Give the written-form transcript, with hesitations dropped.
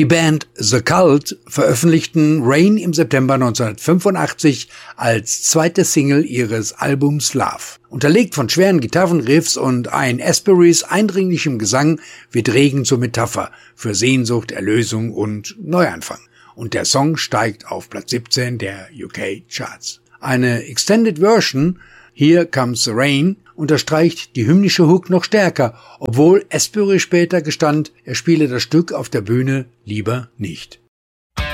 Die Band The Cult veröffentlichten Rain im September 1985 als zweite Single ihres Albums Love. Unterlegt von schweren Gitarrenriffs und Ian Asburys eindringlichem Gesang wird Regen zur Metapher für Sehnsucht, Erlösung und Neuanfang. Und der Song steigt auf Platz 17 der UK Charts. Eine Extended Version, Here Comes the Rain, unterstreicht die hymnische Hook noch stärker, obwohl Asbury später gestand, er spiele das Stück auf der Bühne lieber nicht.